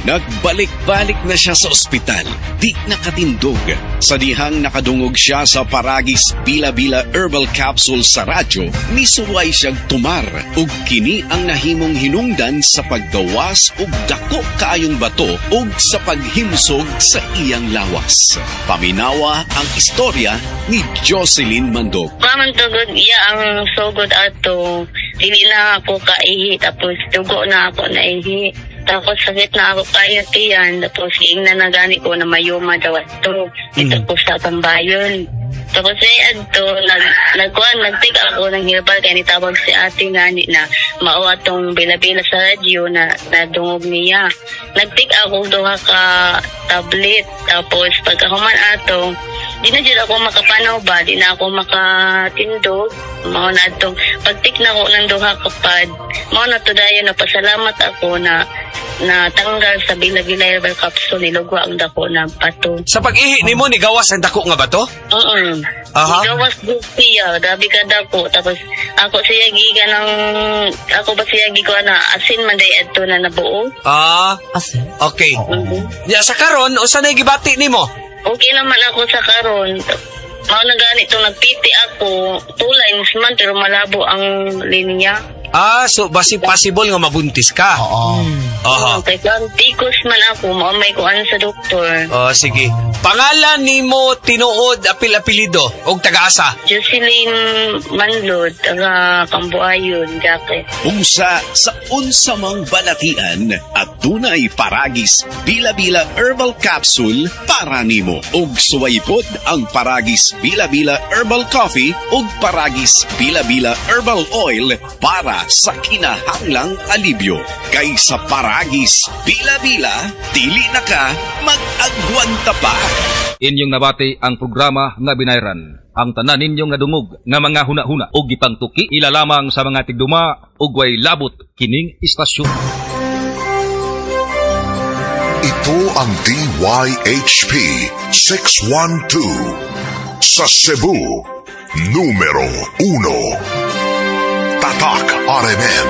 Nagbalik-balik na siya sa ospital, di nakatindog. Sa dihang nakadungog siya sa Paragis Bila-Bila Herbal Capsule sa radyo, misuway siyang tumar ug kini ang nahimong hinungdan sa paggawas ug dako kaayong bato ug sa paghimsog sa iyang lawas. Paminawa ang istorya ni Jocelyn Mandok. Paman tugod iya ang sugod ato, dili na ako kaihi, tapos tugo na ako naihi. Tapos sakit na ako kaya tiyan. Tapos ingnan na gani ko na mayuma daw ito. Dito ko sa tambayon. Tapos adto nagtig ako ng herbal kaya nitawag si ate ngani na mao atong bila-bila sa radyo na nadungog niya. Nagtig ako duha ka tablet. Tapos pagkahuman ato, di na dyan ako makapanaw ba, di na ako makatindog. Mao na atong pagtik na ako ng duha kapad. Mao na to dayon na pasalamat ako na tanggal sa Bila-Bila Herbal Capsule, nilugwa ang dako na bato. Sa pag-ihi nimo ni gawas ang dako nga bato? Aha. Gawas siya, grabe ka dako. Tapos ako siya giga ng asin man day adto na nabuo. Asin. Okay. Ya sa karon usa nay gibati nimo? Okay naman ako sa karon. Mao na ganito nagpiti ako, 2 lines man pero malabo ang linya. So basi possible nga mabuntis ka. Aha. Okay, tikos man ako, maumay ko ano sa doktor. Sige. Pangalan nimo tinuod apil-apelido og taga-asa? Jocelyn Manlod, taga Cambuayon, Jacket. Unsa sa unsamang balatian at dunay Paragis Bila-Bila Herbal Capsule para nimo. Og suwaypod ang Paragis Bila-Bila Herbal Coffee ug Paragis Bila-Bila Herbal Oil para sa kinahanglang alibyo. Kay sa Paragis Bila-Bila, dili na ka mag-agwanta pa. Inyong nabati ang programa nga binayran. Ang tanan ninyong nadungog nga mga huna-huna o gipangtuki ilalamang sa mga tigduma ug way labot kining istasyon. Ito ang DYHP 612 sa Cebu, numero 1. Tatak RMN.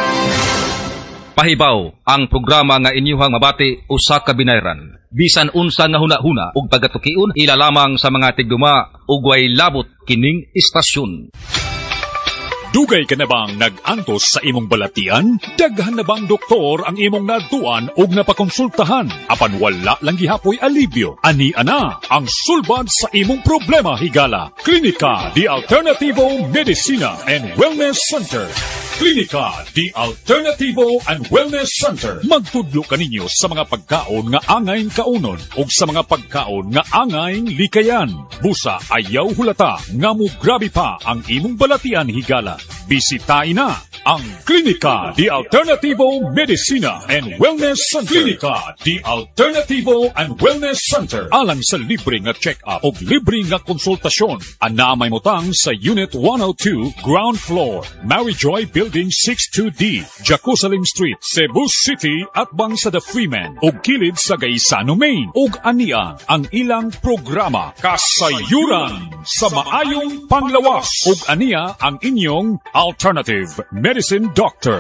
Pahibaw ang programa nga inyuhang mabati usa ka binayran. Bisan unsa nga huna-huna ug pagatukion ilalamang sa mga tigduma ug way labot kining istasyon. Dugay ka na bang nag-antos sa imong balatian? Daghan na bang doktor ang imong natuan o napakonsultahan? Apan wala lang gihapoy alibyo. Ani-ana ang sulbad sa imong problema higala. Klinika di Alternativo Medicina and Wellness Center. Klinika di Alternativo and Wellness Center. Magtudlo kaninyo sa mga pagkaon nga angayng kaunon o sa mga pagkaon nga angayng likayan. Busa ayaw hulata nga mo grabe pa ang imong balatian higala. Bisitahin na ang Klinika di Alternativo Medicina and Wellness Center. Klinika di Alternativo and Wellness Center. Alang sa libre nga check-up o libre nga konsultasyon. Anamay mo tang sa Unit 102, Ground Floor, Maryjoy Building 62D, Jerusalem Street, Cebu City at bang sa The Freeman o kilid sa Gaisano, Maine. Og ania ang ilang programa Kasayuran sa maayong panglawas. Og ania ang inyong Alternative Medicine Doctor.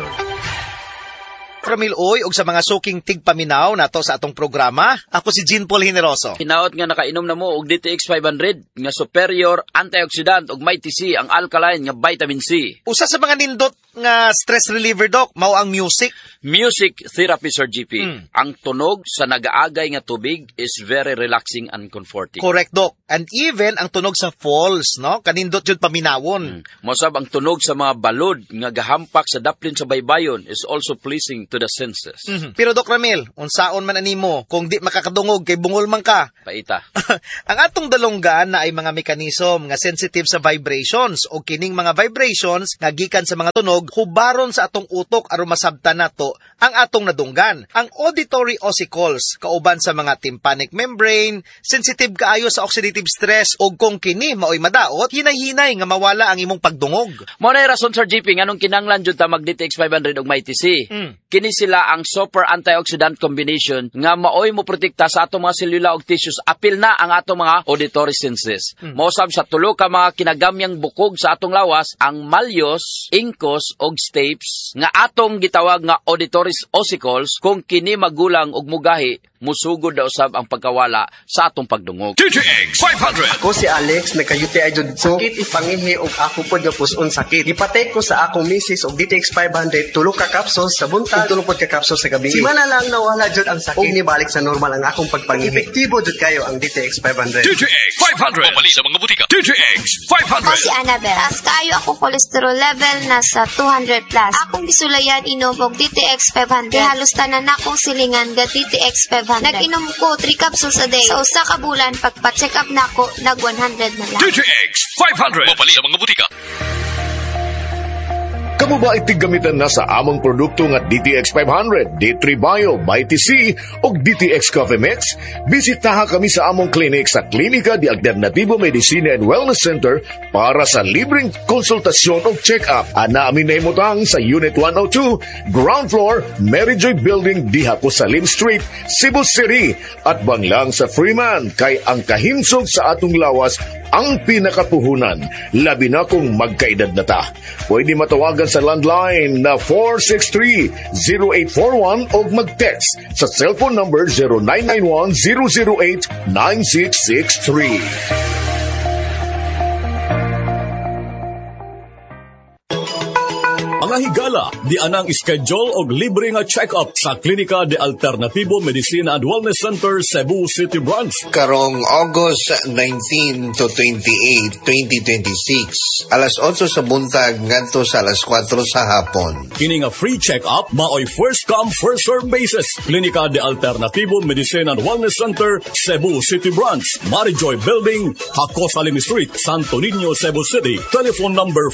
Ramil Oy, og sa mga suking tigpaminaw nato sa atong programa. Ako si Jean Paul Generoso. Hinaot nga nakainom na mo og DTX 500 nga superior antioxidant og may TC ang alkaline nga vitamin C. Usa sa mga nindot nga stress reliever, Doc, mao ang music. Music therapy, Sir GP. Ang tunog sa nagaagay nga tubig is very relaxing and comforting. Correct, Doc. And even ang tunog sa falls, no? Kanindot yun paminawon. Mosab ang tunog sa mga balod nga gahampak sa daplin sa baybayon is also pleasing to the senses. Pero Doc Ramil, unsaon man animo kung di makakadungog kay bungol man ka? Paita. Ang atong dalonggan na ay mga mekanism nga sensitive sa vibrations o kining mga vibrations nga gikan sa mga tunog hubaron sa atong utok aron masabtan nato ang atong nadunggan. Ang auditory ossicles kauban sa mga tympanic membrane, sensitive kaayo sa oxidative stress o kung kini maoy madaot, hinay-hinay nga mawala ang imong pagdungog. Mo na rason, Sir GP, nganong kinanglan jud ta mag DTX 500 og may TC. Kini kini sila ang super antioxidant combination nga maoy mo protekta sa atong mga selula ug tissues apil na ang atong mga auditory senses. Mausab sa tulo ka mga kinagamyang bukog sa atong lawas ang malleus, incus ug stapes nga atong gitawag nga auditory ossicles kung kini magulang ug mugahi musugod daw usab ang pagkawala sa atong pagdungog. DTX 500. Ako si Alex, nagka-UTI jud ko. Sakit ipanginhi og ako pod nga puson sakit. Ipatay ko sa akong misis og DTX 500 tulo ka capsules sa buntag, tulo pod ka capsules sa gabi. Simana lang nawala jud ang sakit. Og nibalik sa normal ang akong pagpanginhi. Epektibo jud kayo ang DTX 500. DTX 500. Pabali sa mga butika. DTX 500. Ako si Annabel. As kayo ako cholesterol level nasa 200 plus. Akong gisulayan inom og DTX 500. Halos tanan akong silingan ga DTX 500. Nag-inom ko 3 capsules a day. Sa usa ka bulan, pagpa-check up na ako, nag-100 na lang. DTX 500. Pabali sa mga butika. Kamu ba itigamitan na sa among produkto nga DTX 500, D3 Bio, Mighty C o DTX Coffee Mix? Bisitaha kami sa among clinic sa Klinika de Alternativo Medicina and Wellness Center para sa libreng konsultasyon o check-up. Ana amin na imutang sa Unit 102, Ground Floor, Mary Joy Building, Dihaco Salim Street, Cebu City. At banglang sa Freeman, kay ang kahinsog sa atong lawas ang pinakapuhunan, labi na kung magkaedad na ta. Pwede matawagan sa landline na 463-0841 o mag-text sa cellphone number 0991-008-9663. Mga higala, di anang schedule og libre nga check-up sa Klinika de Alternativo Medicina and Wellness Center, Cebu City Branch. Karong August 19 to 28, 2026. Alas 8 sa buntag ngadto sa alas 4 sa hapon. Kini nga free check-up, maoy first come, first serve basis. Klinika de Alternativo Medicina and Wellness Center, Cebu City Branch, Mary Joy Building, Dihaco Salim Street, Santo Niño, Cebu City. Telephone number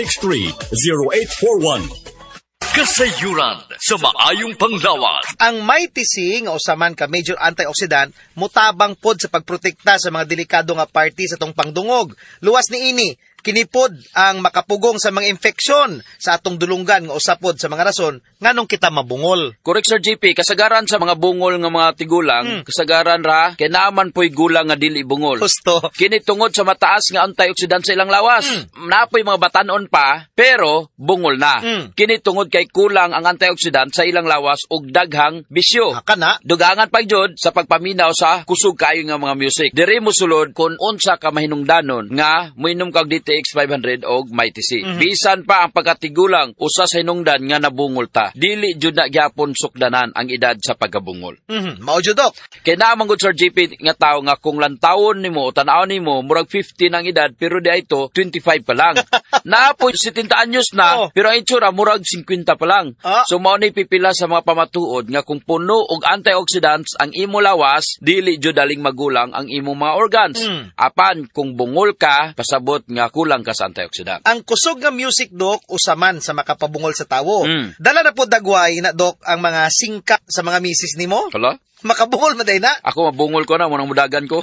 463-0841. Kasayuran sa maayong panglawas. Ang Mighty C nga usaman ka major antioxidant mutabang pod sa pagprotekta sa mga delikado nga party sa tong pangdungog. Luwas ni ini kinipod ang makapugong sa mga infeksyon sa atong dulunggan nga usapod sa mga rason nganong kita mabungol. Correct, Sir JP. Kasagaran sa mga bungol nga mga tigulang, kasagaran ra, kay naaman po'y gulang nga dili bungol. Gusto. Kini tungod sa mataas nga antioxidant sa ilang lawas. Napoy mga batanon pa, pero bungol na. Kini tungod kay kulang ang antioxidant sa ilang lawas ug daghang bisyo. Kana. Dugangan pa jud sa pagpaminaw sa kusog kayo nga mga music. Diri mo sulod kung unsa ka mahinungdanon nga moinom kag DTX 500 og Mighty C. Bisan pa ang pagkatigulang usa sa hinungdan nga nabungol ta. Dili jud na gyapon sukdanan ang edad sa pagkabungol. Mao jud dok. Kay naman gud Sir JP nga tawo nga kung lantawon nimo o tan-aw nimo murag 50 ang edad pero di ito 25 pa lang. Naapoy 70 anyos na pero ang itsura murag 50 pa lang. So mao ni pipila sa mga pamatuod nga kung puno og antioxidants ang imo lawas, dili jud daling magulang ang imong mga organs. Apan kung bungol ka, pasabot nga kulang ka sa antioxidant. Ang kusog nga music, Dok, usaman sa makapabungol sa tawo. Dala na po dagway na, Dok, ang mga singka sa mga misis nimo. Hala? Makabungol man day na. Ako mabungol ko na, munang mudagan ko.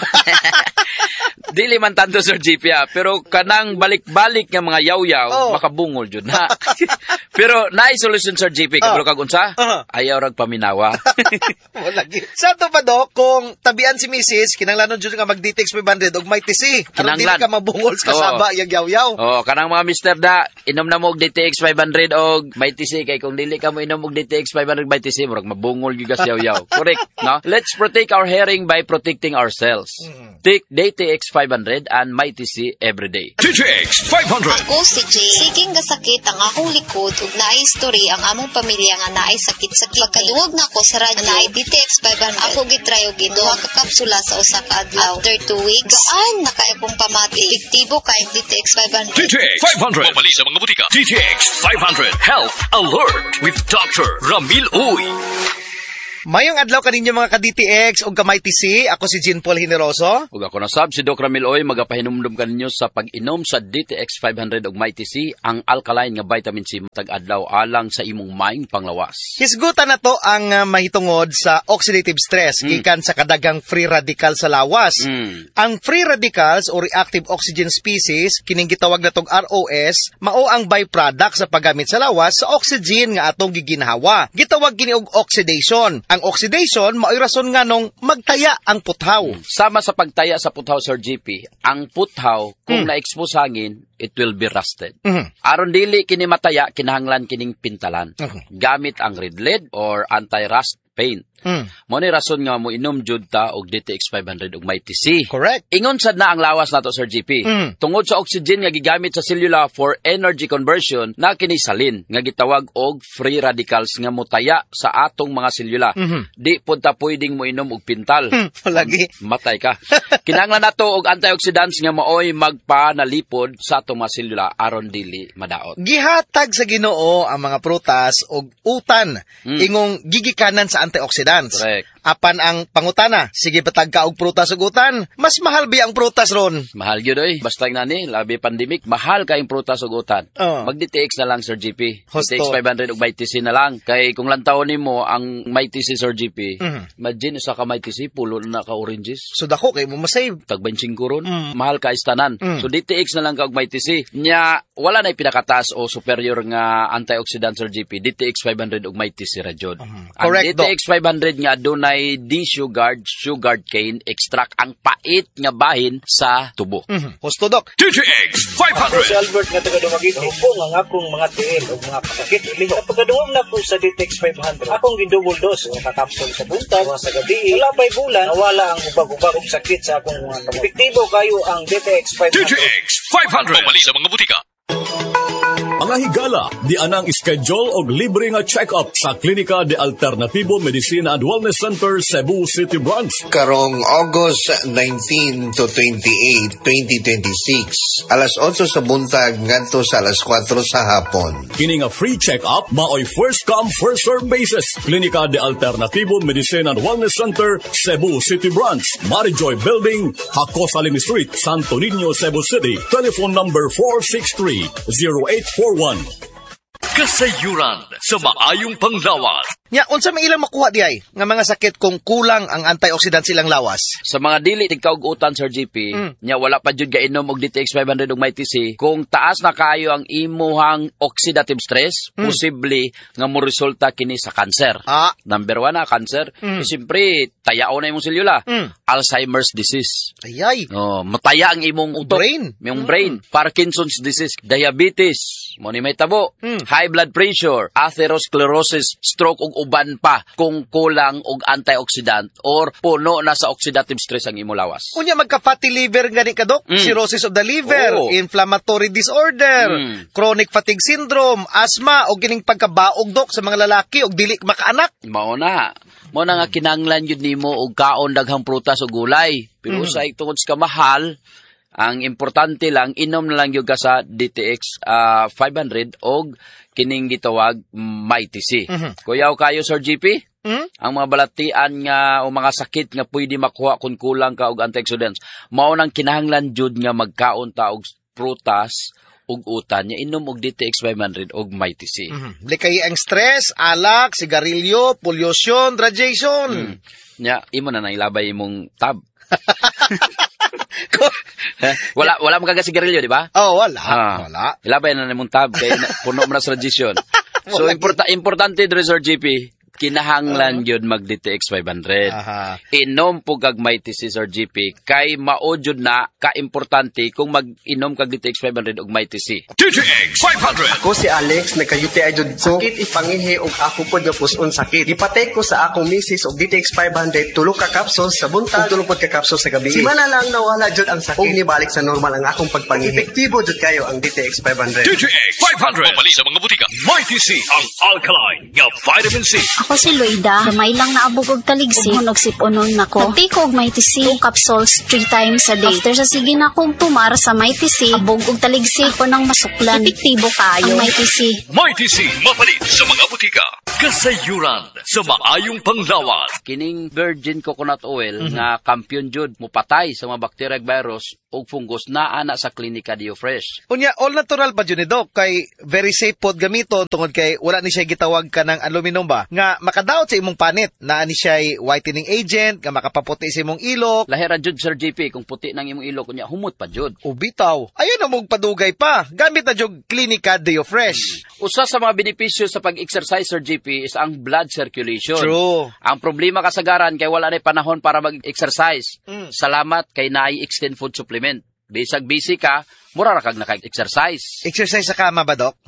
Dili man tanto, Sir JP, pero kanang balik-balik nga mga yaw-yaw, makabungol jud na. Pero naay solusyon, Sir JP, kabalo kag unsa? Ayaw rag paminawa. Lagi. Sa to pa, Dok, kung tabian si Mrs., kinanglanon jud nga mag-DTX 500 og Mighty C. Aron dili ka mabungol sa kasaba yang yaw-yaw. Kanang mga mister da, inom na mo og DTX 500 og Mighty C, kay kung dili ka mo inom og DTX 500 Mighty C, murag mabungol gyud ka sa yaw-yaw. Correct, no? Let's protect our hearing by protecting ourselves. Take DTX 500 and Mighty C every day. DTX 500. Ako si Jay. Siging gasakit ang akong likod ug naay history ang among pamilya nga naay sakit-sakit. Pagkaduwag na ko sa radyo naay DTX 500. Ako gitry og duha ka kapsula sa usa ka adlaw. After 2 weeks, gaan na kay akong pamati. Epektibo kay DTX 500. DTX 500. Mabali sa mga butika. DTX 500. Health Alert with Dr. Ramil Uy. Mayong adlaw kaninyo mga ka-DTX ug ka-Mighty C. Ako si Jean Paul Generoso. Ug ako na sab si Doc Ramil Oy, magapahinumdum kaninyo sa pag-inom sa DTX 500 ug Mighty C, ang alkaline nga vitamin C tag-adlaw alang sa imong maing panglawas. Hisgutan na to ang mahitungod sa oxidative stress gikan sa kadagang free radical sa lawas. Ang free radicals o reactive oxygen species kining gitawag natong ROS mao ang byproduct sa paggamit sa lawas sa oxygen nga atong giginhawa. Gitawag kini og oxidation. Ang oxidation mao'y rason nga nung magtaya ang puthaw. Sama sa pagtaya sa puthaw, Sir GP, ang puthaw kung na-expose hangin, it will be rusted. Aron dili kini mataya, kinahanglan kining pintalan. Gamit ang red lead or anti-rust paint. Mo ni rason nga mo inom jud ta og DTX 500 ug Mighty C. Correct. Ingon sad na ang lawas nato, Sir GP. Tungod sa oxygen nga gigamit sa selula for energy conversion, na kini salin nga gitawag og free radicals nga motaya sa atong mga selula. Di pud ta pwedeng mo inom og pintal. Lagi matay ka. Kinahanglan nato og antioxidants nga maoy magpanalipod sa atong mga selula aron dili madaot. Gihatag sa Ginoo ang mga prutas og utan ingong gigikanan sa antioxidants. Correct. Apan ang pangutana, sige patag ka og prutas ug utan, mas mahal bi ang prutas ron. Mahal gyud oy, basta nani labi pandemic, mahal kay ang prutas ug utan. Mag DTX na lang, Sir GP. DTX 500 ug Mighty C na lang. Kay kung lantawon nimo ang Mighty C, Sir GP, imagine sa ka Mighty C pulo na ka oranges. So dako kay mo masave. Tag 25 ron. Mahal ka istanan. So DTX na lang ka og Mighty C. Nya wala na pinakataas o superior nga antioxidant, Sir GP. DTX 500 ug Mighty C ra jud. Ang DTX 500 nga adunay desugared sugar cane extract, ang pait nga bahin sa tubo. Husto, Doc. DTX 500. Si Albert nga taga Dumaguete. Po nga akong mga tiil o mga pasakit liho. Pagkaduwag na po sa DTX 500, akong gindouble dose o kakapsol sa buntag o sa gabi. Wala pa'y bulan, nawala ang ubag-ubag o sakit sa akong mga kamot. Epektibo kayo ang DTX 500. DTX 500. Pamali sa mga butika. Mga higala, di anang schedule og libre nga check-up sa Klinika de Alternativo Medicina and Wellness Center, Cebu City Branch. Karong August 19 to 28, 2026. Alas 8 sa buntag ngadto sa alas 4 sa hapon. Kini nga free check-up maoy first come first serve basis. Klinika de Alternativo Medicina and Wellness Center, Cebu City Branch, Marijoy Building, Hakos Alim Street, Santo Niño, Cebu City. Telephone number 463-0841. Kasayuran sa maayong panglawas. Nya, unsa may ilang makuha di ay nga mga sakit kung kulang ang antioxidant silang lawas? Sa mga dili tigkaugutan, Sir GP, nya wala pa jud gainom og DTX 500 ug Mighty C, kung taas na kaayo ang imuhang oxidative stress, posible nga mo resulta kini sa cancer. Number 1 na cancer. Siyempre, tayaon na imong selula. Alzheimer's disease. Ayay. Mataya ang imong utok. Imong brain. Parkinson's disease, diabetes, mo ni may tabo, high blood pressure, atherosclerosis, stroke ug uban pa kung kulang og antioxidant or puno na sa oxidative stress ang imong lawas. Unya magka-fatty liver gani ka, Doc, cirrhosis of the liver, inflammatory disorder, chronic fatigue syndrome, asthma o kining pagkabaog, Doc, sa mga lalaki og dili makaanak. Mao na nga kinahanglan yun nimo og kaon daghang prutas o gulay. Pero sa tungod sa mahal, ang importante lang inom na lang gyud ka sa DTX 500 og kining gitawag Mighty C. Kuyaw kayo, Sir GP? Ang mga balatian nga o mga sakit nga pwede makuha kung kulang ka og antioxidants, mao nang kinahanglan jud nga magkaon ta og prutas ug utan nya inom og DTX 500 og Mighty C. Likay ang stress, alak, sigarilyo, pollution, radiation. Nya imo na nailabay imong tab. wala magagasigarilyo, di ba? Wala. Ilabay na namong tab kay puno mo na sa radiation. So importante dre, Sir GP, kinahanglan yun mag DTX 500. Inom po kag Mighty C, Sir GP, kay mao jud na ka-importante kung mag-inom kag DTX 500 og Mighty C. DTX 500. Ako si Alex, nagka-UTI jud ko. Sakit ipangihi og ako pod nga puson sakit. Ipatay ko sa akong misis og DTX 500 tulo ka capsules sa buntag ug tulo pod ka capsules sa gabi. Simana lang nawala jud ang sakit ug nibalik sa normal ang akong pagpangihi. Epektibo jud kayo ang DTX 500. DTX 500. Pamali sa mga butika. Mighty C, ang alkaline nga vitamin C. Ako si Loida, gamay lang naabog og taligsi, hunog sipunon nako. Nagtake og Mighty C, 2 capsules 3 times a day. After sa sige na kong tumar sa Mighty C, abog og taligsi ko nang masuklan. Epektibo kayo ang Mighty C. Mighty C, mapalit sa mga butika. Kasayuran sa maayong panglawas. Kining virgin coconut oil nga kampiyon jud mupatay sa mga bakterya virus ug fungus naa na sa Klinika Dio Fresh. Unya, all natural pa dyan ni Doc, kay very safe pod gamiton tungod kay wala ni siya gitawag ka ng aluminum ba, nga makadaot sa imong panit, naa ni siya whitening agent, nga makapaputi sa imong ilok. Lahira jud Sir JP, kung puti ng imong ilok, kunya humot pa jud. O bitaw, ayun na mong padugay pa, gamit na jud Klinika Dio Fresh. Usa sa mga benepisyo sa pag-exercise Sir JP is ang blood circulation. True. Ang problema kasagaran kay wala na panahon para mag-exercise. Salamat kay naay extend food supplement. Bisag busy ka, mura ra kag naka-exercise. Exercise sa kama ba, Doc?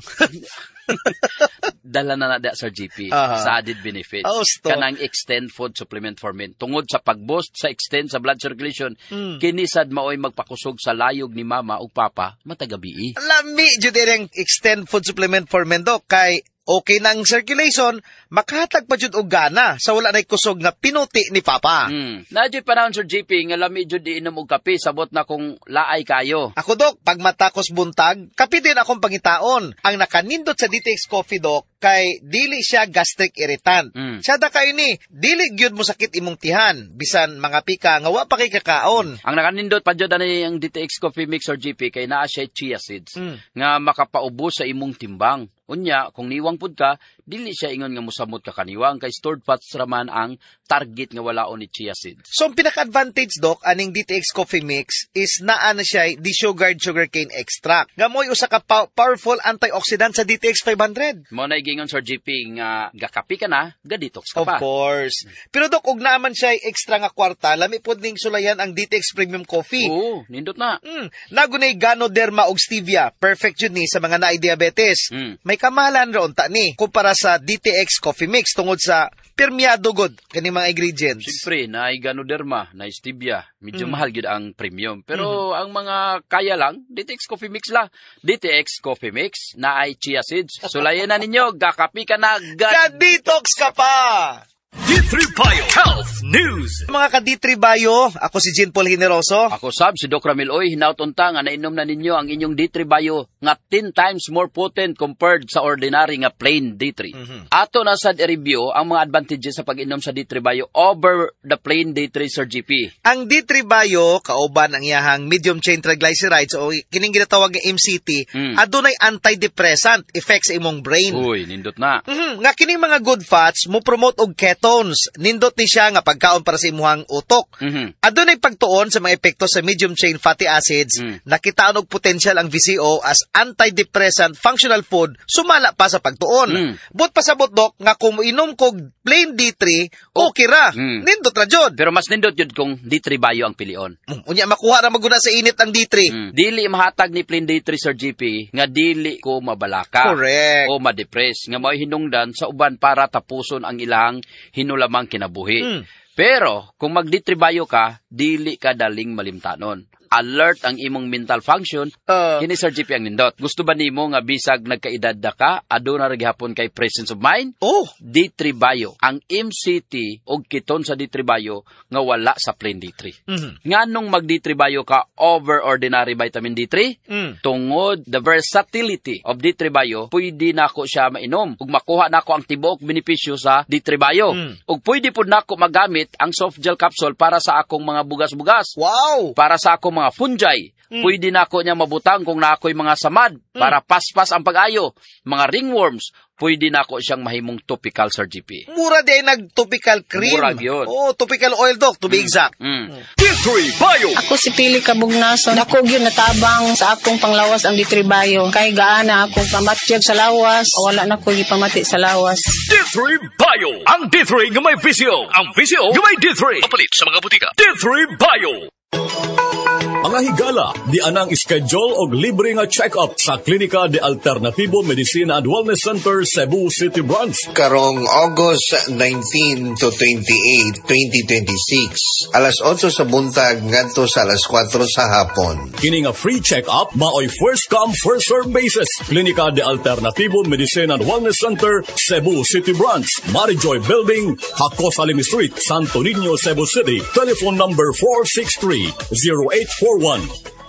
Dala na Sir GP sa added benefits. Kanang extend food supplement for men. Tungod sa pag-boost sa extend sa blood circulation, kinisad maoy magpakusog sa layog ni mama ug papa matagabi. Lami jud ang extend food supplement for men, Doc, kay okay na ang circulation, makahatag pa jud og gana sa wala nay kusog nga pinuti ni papa. Nadyo panahon Sir JP nga lami jud iinom og kape sabot na kung laay kayo. Ako, Doc, pag matakos buntag, kape din akong pangitaon. Ang nakanindot sa DTX Coffee, Doc, kay dili siya gastric irritant. Sada kayo ni, dili gyud mo sakit imong tihan, bisan mga pika nga wa pa kay kakaon. Ang nakanindot pa jud ani ang DTX Coffee Mix Sir JP kay naa siya chia seeds nga makapaubos sa imong timbang. Unya, kung niwang pud ka, dili siya ingon nga musamot ka kaniwang kay stored fats raman ang target nga walaon ni chia seeds. So, ang pinaka-advantage, Doc, aning DTX Coffee Mix is naa na siya desugared sugarcane extract. Nga mo'y usa ka powerful antioxidant sa DTX 500. Mo na gingon Sir JP nga gakapi ka na, ga-detox ka pa. Of course. Pero Doc, ug naaman siya extra nga kwarta, lami pud ning sulayan ang DTX Premium Coffee. Oo, nindot na. Nagunay Ganoderma og stevia, perfect yun ni sa mga naay diabetes. May kamahalan raon ta ni kumpara sa DTX Coffee Mix tungod sa permeado god kani mga ingredients. Siyempre, naay Ganoderma, naay stevia, medyo mahal gyud ang premium. Pero ang mga kaya lang, DTX Coffee Mix la. DTX Coffee Mix naay chia seeds. Sulayan na ninyo, gakapi ka na, ga-detox ka pa. D3 Bio Health News. Mga ka-D3 Bio, ako si Jean Paul Generoso. Ako Sab, si Doc Ramil Oy. Hinautunta nga nainom na ninyo ang inyong D3 Bio nga 10 times more potent compared sa ordinary nga plain D3. Ato na sad i-review ang mga advantages sa pag-inom sa D3 Bio over the plain D3 Sir GP. Ang D3 Bio, kauban ang iyahang medium chain triglycerides o kining ginatawag nga MCT, adunay antidepressant effects sa imong brain. Uy, nindot na. Nga kining mga good fats mo promote og ketones. Nindot ni siya nga pagkaon para sa imuhang utok. Adunay pagtuon sa mga epekto sa medium chain fatty acids, nakitaon og potential ang VCO as antidepressant functional food, sumala pa sa pagtuon. But pasabot, Doc, nga kung inom kog plain D3, okay ra. Nindot ra jud. Pero mas nindot jud kung D3 Bio ang pilion. Unya makuha ra maguna sa init ang D3. Dili mahatag ni plain D3 Sir GP nga dili ko mabalaka. Correct. O ma-depress nga mao hinungdan sa uban para tapuson ang ilang hinulamang kinabuhi. Pero kung mag-D3 Bio ka, dili ka daling malimtanon. Alert ang imong mental function, kini Sir GP ang nindot. Gusto ba nimo nga bisag nagkaedad da ka, aduna ra gihapon kay presence of mind? D3 Bio, ang MCT og keton sa D3 Bio nga wala sa plain D3. Nganong mag D3 Bio ka over ordinary vitamin D3? Tungod the versatility of D3 Bio, pwede nako siya mainom ug makuha nako ang tibuok benepisyo sa D3 Bio. Ug pwede pud nako magamit ang soft gel capsule para sa akong mga bugas-bugas. Wow! Para sa akong mga fungi. Pwede na ako niya mabutang kung na ako'y mga samad para paspas ang pag-ayo. Mga ringworms, pwede na ako siyang mahimong topical Sir GP. Mura di ay nag-topical cream. Mura yun. Topical oil, Doc, to be exact. D3 Bio. Ako si Pili Kabugnason. Ako yun natabang sa akong panglawas ang D3 Bio. Kay gaana akong pamatyag sa lawas. O wala na ko ipamati sa lawas. D3 Bio. Ang D3 nga may visio. Ang visio nga may D3. Papalit sa mga butika. D3 Bio. Mga higala, di anang schedule og libre nga check-up sa Klinika de Alternativo Medicina and Wellness Center, Cebu City Branch. Karong August 19 to 28, 2026. Alas 8 sa buntag ngadto sa alas 4 sa hapon. Kini nga free check-up maoy first come first serve basis. Klinika de Alternativo Medicina and Wellness Center, Cebu City Branch, Marijoy Building, Hakos Alim Street, Santo Niño, Cebu City. Telephone number 463-0841.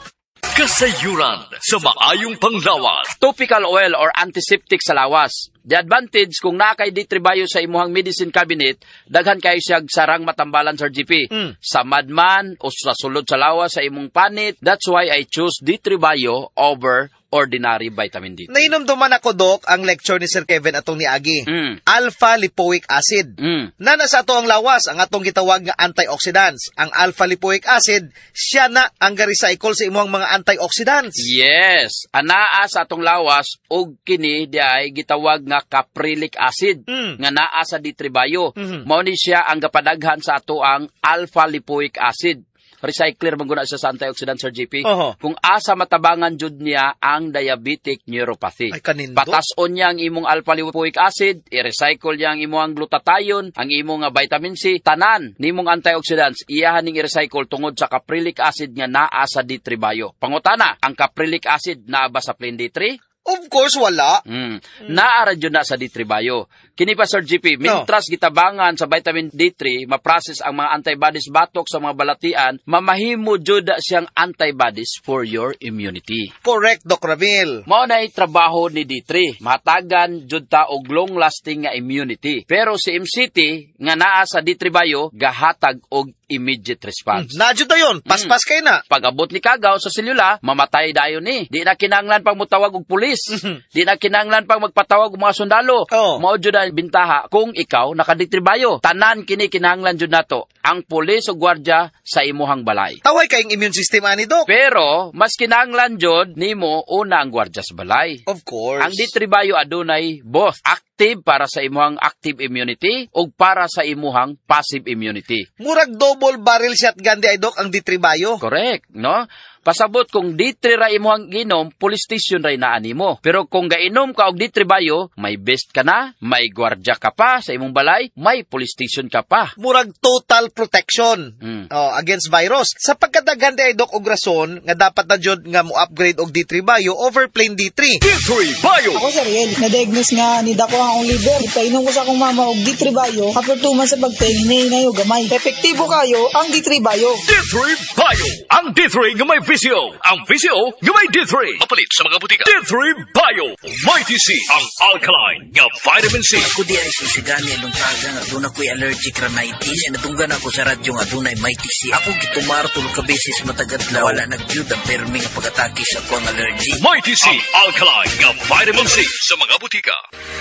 Kasayuran sa maayong panglawas. Topical oil or antiseptic sa lawas. The advantage kung nakay D3 sa imuhang medicine cabinet, daghan kayo siyag sarang matambalan, Sir GP. Sa madman o sa sulod sa lawas sa imong panit, that's why I choose D3 over ordinary vitamin D. Nainomduman ako, Dok, ang lecture ni Sir Kevin atong niagi. Alpha-lipoic acid. Na nasa ato ang lawas, ang atong gitawag nga antioxidants. Ang alpha-lipoic acid, siya na ang ga-recycle sa imuhang mga antioxidants. Yes. Anaa sa atong lawas, og kini di ay gitawag nga caprylic acid, nga naa sa D3 Bio. Mao ni siya ang gapadaghan sa ato ang alpha-lipoic acid. Recycler maguna siya sa antioxidant, Sir GP. Kung asa matabangan jud niya ang diabetic neuropathy. Patason niya ang imong alpha-lipoic acid, i-recycle niya ang imong glutathione, ang imong vitamin C, tanan nimong antioxidants, iyahan ning i-recycle tungod sa caprylic acid nga naa sa D3 Bio. Pangutana, ang caprylic acid naa ba sa plain D3? Of course, wala. Naara dyan na sa D3 Bio. Kini pa, Sir GP, mintras gitabangan sa vitamin D3, maprocess ang mga antibodies batok sa mga balatian, mamahimo dyan siyang antibodies for your immunity. Correct, Doc Ramil. Mao na trabaho ni D3. Matagan dyan ta og long-lasting nga immunity. Pero si MCT, nga naa sa D3 Bio, gahatag og immediate response. Nadyo tayon, paspas kayo na. Pag abot ni kagaw sa selula, mamatay dayon ni. Di na kinanglan pang mutawag og pulis. Di na kinanglan pang magpatawag og mga sundalo. Mao jud ang bintaha kung ikaw nakaditribayo. Tanan kini kinahanglan jud nato ang pulis o gwardiya sa imuhang balay. Taway kayong immune system ani, Dok. Pero mas kinahanglan jud nimo una ang gwardiya sa balay. Of course. Ang ditribayo adunay both active para sa imuhang active immunity o para sa imuhang passive immunity. Murag double barrel shotgun di ay, Dok, ang D3 Bio. Correct, no? Pasabot kung D3 ra imuhang ginom, police station ra inaani mo. Pero kung gainom ka og D3 Bio, may best ka na, may gwardiya ka pa sa imong balay, may police station ka pa. Murag total protection against virus. Sa pagkadaghan di ay, Dok, og rason nga dapat na jud nga mo upgrade og D3 Bio over plain D3. D3 Bio. Ako, Sir Riel, na-diagnose nga ni dako ang liver. Ipainom ko sa akong mama og D3 Bio. After 2 months sa pagtingin na yung gamay. Epektibo kayo ang D3 Bio. D3 Bio. Ang D3 nga may visio. Ang visio nga may D3. Mapalit sa mga butika. D3 Bio. Mighty C. Ang alkaline nga vitamin C. Ako di ay sisigani anong taga nga doon ako'y allergic rhinitis. Natunggan ako sa radyo nga doon ay Mighty C. Ako gitumar tulog ka beses matagadlaw. Wala nag-yud ang permi nga pag-atake sa ako ang allergy. Mighty C. Ang alkaline nga vitamin C sa mga butika.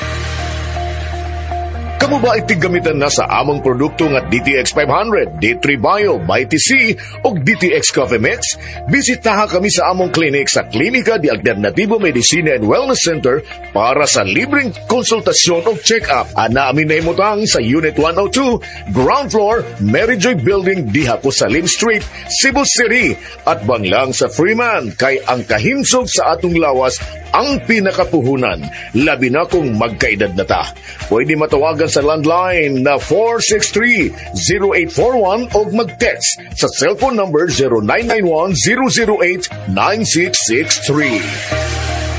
Kamu ba itigamitan na sa among produkto nga DTX 500, D3 Bio, Mighty C o DTX Coffee Mix? Bisitaha kami sa among clinic sa Klinika de Alternativo Medicina and Wellness Center para sa libreng konsultasyon o check-up. Ana amin na imutang sa Unit 102, Ground Floor, Mary Joy Building, Diha Salim Street, Cebu City. At banglang sa Freeman, kay ang kahimsog sa atong lawas ang pinakapuhunan, labi na kung magkaedad na ta. Pwede matawagan sa landline na 463-0841 o mag-text sa cellphone number 0991-008-9663.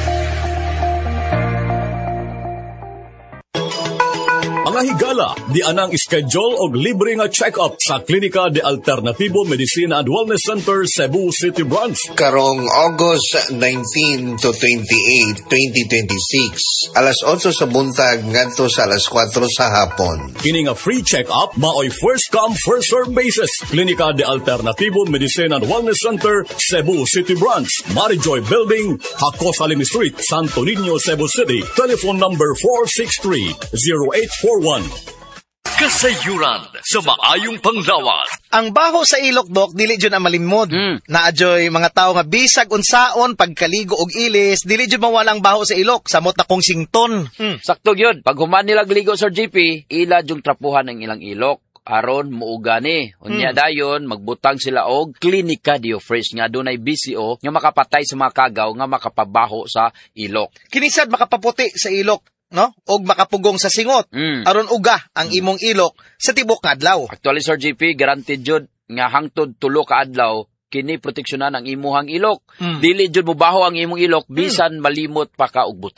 Mga higala, di anang schedule og libre nga check-up sa Klinika de Alternativo Medicina and Wellness Center, Cebu City Branch. Karong August 19 to 28, 2026. Alas 8 sa buntag ngadto sa alas 4 sa hapon. Kini nga free check-up, maoy first come, first serve basis. Klinika de Alternativo Medicina and Wellness Center, Cebu City Branch. Mary Joy Building, Salim Street, Santo Niño, Cebu City. Telephone number 463-0841. Kasayuran sa maayong panglawas. Ang baho sa ilok, Dok, dili dyan ang malimod. Naadyoy mga tao nga bisag unsaon pagkaligo og ilis, dili dyan mawalang baho sa ilok, samot na kong sington. Sakto yun. Pag human nilag ligo, Sir GP, ila yung trapuhan ng ilang ilok. Aron muugani. Unya dayon magbutang sila og Klinika Diofresh nga dunay BCO nga makapatay sa mga kagaw nga makapabaho sa ilok. Kinisad makapaputi sa ilok, no? Og makapugong sa singot. Aron uga ang imong ilok sa tibok nga adlaw. Actually, Sir GP, guaranteed jud nga hangtod 3 ka adlaw kini proteksyonan ang imuhang ilok. Dili jud mo baho ang imong ilok bisan malimot pa ka og butang.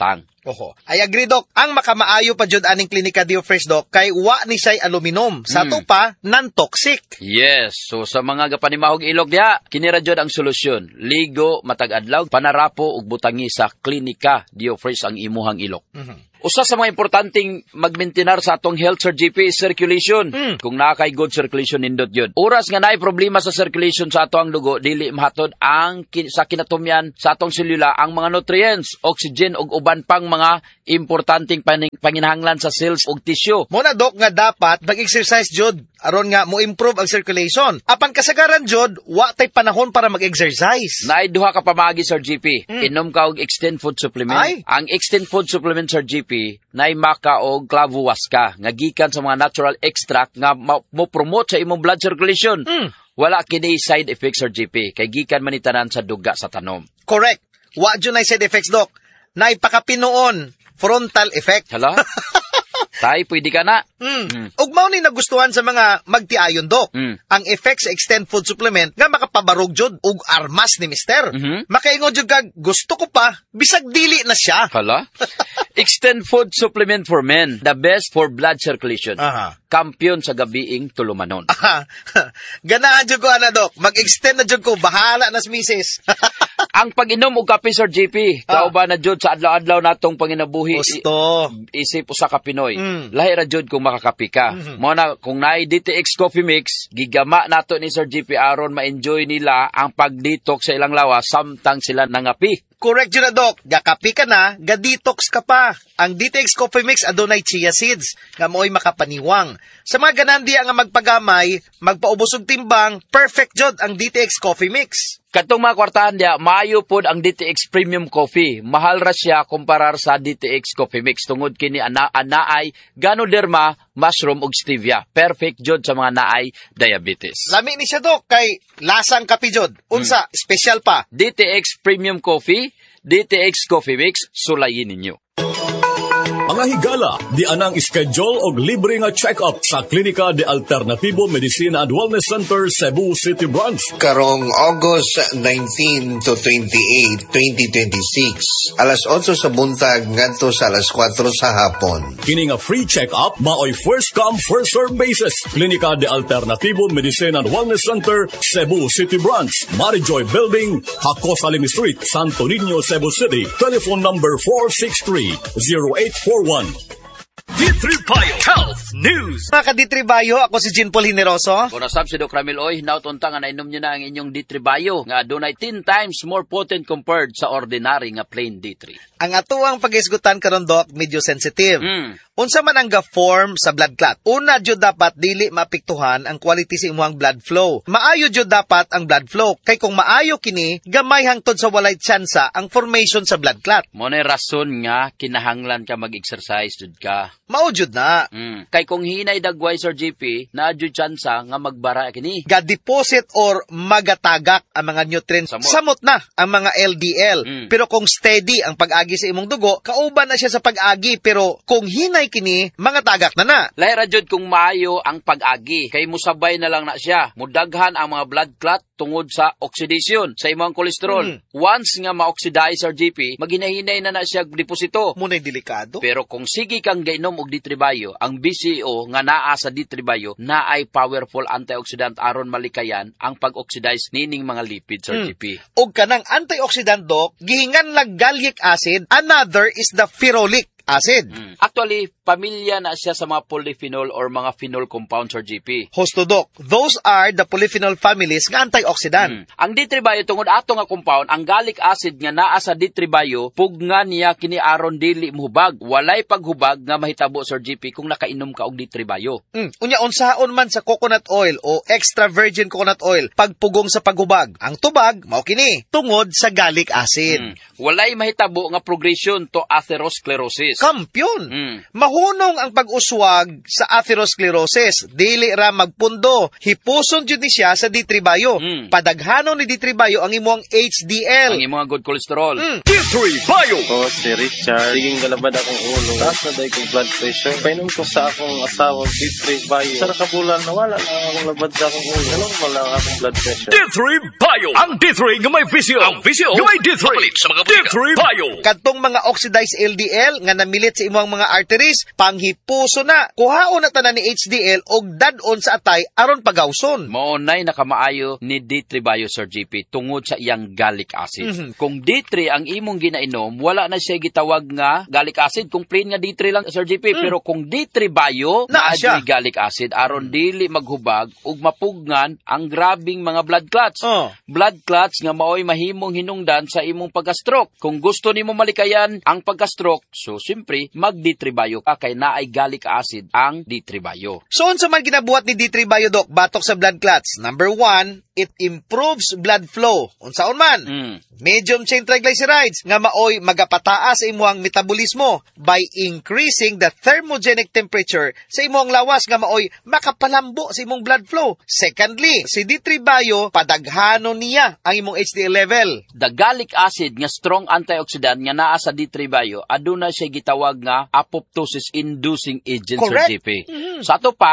Oho. I agree, Dok. Ang makamaayo pa jud aning klinika dio fresh, Dok, kay wa ni say aluminum. Sa to pa, non-toxic. Yes. So sa mga gapanimahog ilog diha, kini ra jud ang solusyon. Ligo matag adlaw, panarapo ug butangi sa klinika dio fresh ang imuhang ilok. Usa sa mga importanteng magmaintenar sa atong health, Sir GP, is circulation. Kung nakakay good circulation, nindot yun. Oras nga naay problema sa circulation sa ato ang dugo, dili mahatod ang sa kinatumyan sa atong selula ang mga nutrients, oxygen ug uban pang mga importanteng panginahanglan sa cells ug tissue. Muna, Dok, nga dapat mag-exercise jud aron nga mo improve ang circulation. Apan kasagaran jud, wa tay panahon para mag-exercise. Naay duha ka pamaagi, Sir GP. Inom ka og Extend Food Supplement. Ang Extend Food Supplement, Sir GP, naay maka og clavuasca nga gikan sa mga natural extract nga mo promote sa imong blood circulation. Wala kini side effects, Sir GP, kay gikan man itanan sa duga sa tanom. Correct. Wa jud nay side effects, Dok. Naay pakapinoon frontal effect. Hala? Tay, pwede ka na. Ug mao ni nagustuhan sa mga magtiayon, Dok. Ang effect sa Extend Food Supplement nga makapabarog jud ug armas ni Mister. Makaingon jud kag gusto ko pa, bisag dili na siya. Hala? Extend Food Supplement for Men, the best for blood circulation. Kampiyon sa gabiing tulumanon. Ganahan jud ko ana, Dok. Mag-extend na jud ko, bahala na si Mrs. Ang pag-inom og kape, Sir GP, kauban na jud sa adlaw-adlaw natong panginabuhi. Gusto. Isip usa ka Pinoy. Lahi ra jud kung makakapi ka. Mo na kung naay DTX Coffee Mix, gigama nato ni Sir GP aron ma-enjoy nila ang pag-detox sa ilang lawas samtang sila nangapi. Correct yun na, Dok. Gakapi ka na, ga-detox ka pa. Ang DTX Coffee Mix adunay chia seeds, nga mo'y makapaniwang. Sa mga ganandiya nga magpagamay, magpaubos og timbang, perfect jud ang DTX Coffee Mix. Katong mga kwartahan diya, maayo pod ang DTX Premium Coffee. Mahal ra siya kumparar sa DTX Coffee Mix. Tungod kini anaay Ganoderma, mushroom ug stevia. Perfect jud sa mga naay diabetes. Lami ni siya, Dok, kay lasang kapi jud. Unsa, special pa. DTX Premium Coffee, DTX Coffee Mix, sulayin ninyo. Mga higala, di anang schedule og libre nga check-up sa Klinika de Alternativo Medicina and Wellness Center, Cebu City Branch. Karong August 19 to 28, 2026. Alas 8 sa buntag ngadto sa alas 4 sa hapon. Kini nga free check-up, maoy first come, first serve basis. Klinika de Alternativo Medicina and Wellness Center, Cebu City Branch. Marijoy Building, Hakos Alim Street, Santo Niño, Cebu City. Telephone number 463-0841. D3 Bio Health News. Mga ka-D3 Bio, ako si Jean Paul Hineroso. Kung nasab si Doc Ramil Oy, nautunta nga nainom nyo na ang inyong D3 Bio nga dunay 10 times more potent compared sa ordinary nga plain D3. Ang atuang pag-isgutan karon, Doc, medyo sensitive. Unsa man ang ga-form sa blood clot? Una jud dapat dili mapiktuhan ang quality sa imong blood flow. Maayo jud dapat ang blood flow kay kung maayo kini, gamay hangtod sa walay tsansa ang formation sa blood clot. Mo nay rason nga kinahanglan ka mag-exercise jud ka. Mao jud na. Kay kung hinay dagway, Sir GP, na jud tsansa nga magbara kini. Ga-deposit or magatagak ang mga nutrients. Samot na ang mga LDL. Pero kung steady ang pag-agi sa imong dugo, kauban na siya sa pag-agi, pero kung hinay kini, mga tagak na. Lahira jud kung maayo ang pag-agi, kay musabay na lang na siya. Mudaghan ang mga blood clot tungod sa oxidation sa imong kolesterol. Once nga ma-oxidize, Sir GP, maghinay-hinay na siya deposito. Muna'y delikado. Pero kung sige kang gainom og D3 Bio, ang BCO nga naa sa D3 Bio na ay powerful antioxidant aron malikayan ang pag-oxidize nining mga lipid, Sir GP. Og kanang antioxidant, Doc, gihingan lang gallic acid, another is the ferulic acid. Actually, pamilya na siya sa mga polyphenol or mga phenol compounds, Sir GP. Hosto, Doc, those are the polyphenol families nga antioxidant. Ang D3 Bio tungod ato nga compound, ang gallic acid nga naa sa D3 Bio, pugna niya kini aron dili mohubag. Walay paghubag nga mahitabo, Sir GP, kung nakainom ka og D3 Bio. Unya unsaon man sa coconut oil o extra virgin coconut oil pagpugong sa paghubag. Ang tubag mao kini tungod sa gallic acid. Walay mahitabo nga progression to atherosclerosis. diabetes. Kampyon. Mahunong ang pag-uswag sa atherosclerosis. Dili ra magpundo. Hipuson jud ni siya sa D3 Bio. Padaghanon ni D3 Bio ang imong HDL. Ang imong good cholesterol. D3 Bio. Ako si Richard. Siging galabad akong ulo. Taas na dahil kong blood pressure. Painom ko sa akong asawang D3 Bio. Sa nakabulan, nawala na akong labad sa akong ulo. Normal lang akong blood pressure. D3 Bio. Ang D3 nga may visyo. Ang visyo nga may D3. Papalit sa mga D3 Bio. Kadtong mga oxidized LDL nga namilit sa imong mga arteries, panghipuso na. Kuhaon na tanan ni HDL og dadon sa atay aron pagawson. Maunay nakamaayo ni D3 Bio, Sir GP, tungod sa iyang gallic acid. Kung D3 ang imong ginainom, wala na siya gitawag nga gallic acid. Kung plain nga D3 lang, Sir GP. Pero kung D3 Bio, naa siya gallic acid, aron dili maghubag ug mapugngan ang grabing mga blood clots. Blood clots nga maoy mahimong hinungdan sa imong pagka-stroke. Kung gusto nimo malikayan ang pagka-stroke, so simpre mag D3 Bio ka kay naay gallic acid ang D3 Bio. So unsa man ginabuhat ni D3 Bio, Doc, batok sa blood clots? Number 1, it improves blood flow. Unsaon man? Medium chain triglycerides nga maoy magapataas sa imong metabolismo by increasing the thermogenic temperature sa imong lawas nga maoy makapalambo sa imong blood flow. Secondly, si D3 Bio padaghanon niya ang imong HDL level. The gallic acid nga strong antioxidant nga naa sa D3 Bio aduna siya gitawag nga apoptosis inducing agent, Sir GP. Sa ato pa